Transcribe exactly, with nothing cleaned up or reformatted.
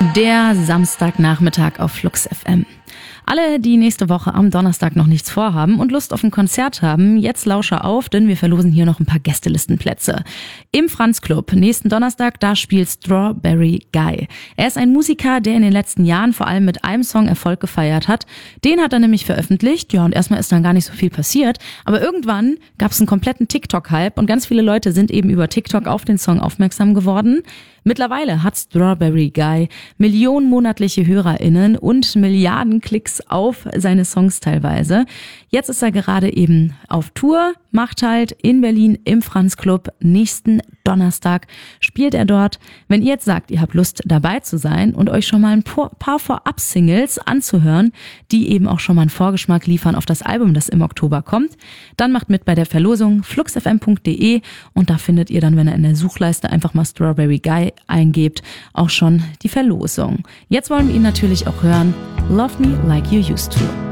Der Samstagnachmittag auf Flux F M. Alle, die nächste Woche am Donnerstag noch nichts vorhaben und Lust auf ein Konzert haben, jetzt lausche auf, denn wir verlosen hier noch ein paar Gästelistenplätze. Im Franz Club, nächsten Donnerstag, da spielt Strawberry Guy. Er ist ein Musiker, der in den letzten Jahren vor allem mit einem Song Erfolg gefeiert hat. Den hat er nämlich veröffentlicht, ja, und erstmal ist dann gar nicht so viel passiert. Aber irgendwann gab es einen kompletten TikTok-Hype und ganz viele Leute sind eben über TikTok auf den Song aufmerksam geworden. Mittlerweile hat Strawberry Guy Millionen monatliche HörerInnen und Milliarden Klicks auf seine Songs teilweise. Jetzt ist er gerade eben auf Tour, macht halt in Berlin im Franz Club. Nächsten Donnerstag spielt er dort. Wenn ihr jetzt sagt, ihr habt Lust dabei zu sein und euch schon mal ein paar Vorab-Singles anzuhören, die eben auch schon mal einen Vorgeschmack liefern auf das Album, das im Oktober kommt, dann macht mit bei der Verlosung fluxfm punkt de und da findet ihr dann, wenn ihr in der Suchleiste einfach mal Strawberry Guy eingebt, auch schon die Verlosung. Jetzt wollen wir ihn natürlich auch hören. Love Me Like You Used To.